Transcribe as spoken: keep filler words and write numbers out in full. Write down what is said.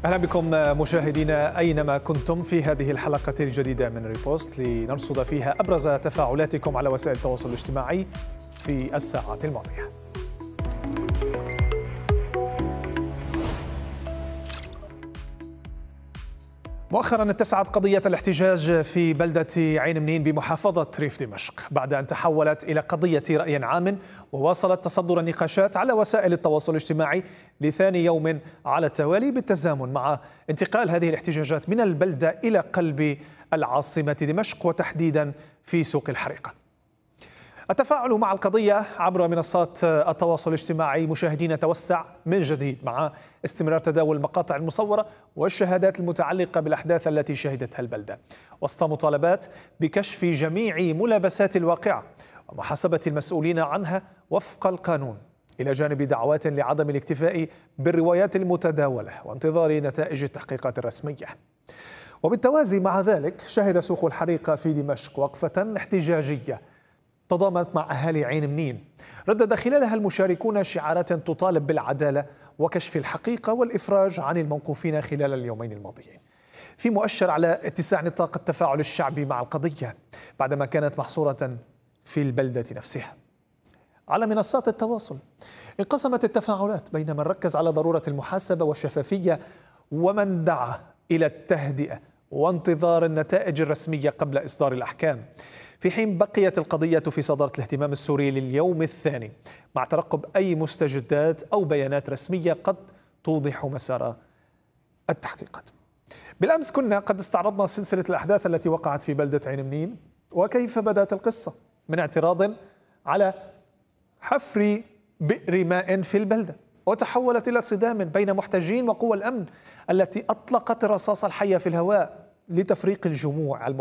أهلا بكم مشاهدينا أينما كنتم في هذه الحلقة الجديدة من ريبوست لنرصد فيها أبرز تفاعلاتكم على وسائل التواصل الاجتماعي في الساعات الماضية. مؤخرا اتسعت قضية الاحتجاج في بلدة عين منين بمحافظة ريف دمشق بعد أن تحولت إلى قضية رأي عام، وواصلت تصدر النقاشات على وسائل التواصل الاجتماعي لثاني يوم على التوالي بالتزامن مع انتقال هذه الاحتجاجات من البلدة إلى قلب العاصمة دمشق وتحديدا في سوق الحريقة. التفاعل مع القضية عبر منصات التواصل الاجتماعي مشاهدين توسع من جديد مع استمرار تداول المقاطع المصورة والشهادات المتعلقة بالأحداث التي شهدتها البلدة، وسط مطالبات بكشف جميع ملابسات الواقعة ومحاسبة المسؤولين عنها وفق القانون، إلى جانب دعوات لعدم الاكتفاء بالروايات المتداولة وانتظار نتائج التحقيقات الرسمية. وبالتوازي مع ذلك شهد سوق الحريقة في دمشق وقفة احتجاجية تضامنت مع أهالي عين منين، ردد خلالها المشاركون شعارات تطالب بالعدالة وكشف الحقيقة والإفراج عن الموقوفين خلال اليومين الماضيين، في مؤشر على اتساع نطاق التفاعل الشعبي مع القضية بعدما كانت محصورة في البلدة نفسها. على منصات التواصل انقسمت التفاعلات بين من ركز على ضرورة المحاسبة والشفافية ومن دعا إلى التهدئة وانتظار النتائج الرسمية قبل إصدار الأحكام، في حين بقيت القضية في صدارة الاهتمام السوري لليوم الثاني مع ترقب أي مستجدات أو بيانات رسمية قد توضح مسار التحقيقات. بالأمس كنا قد استعرضنا سلسلة الأحداث التي وقعت في بلدة عين منين وكيف بدأت القصة من اعتراض على حفر بئر ماء في البلدة، وتحولت إلى صدام بين محتجين وقوى الأمن التي أطلقت الرصاص الحية في الهواء لتفريق الجموع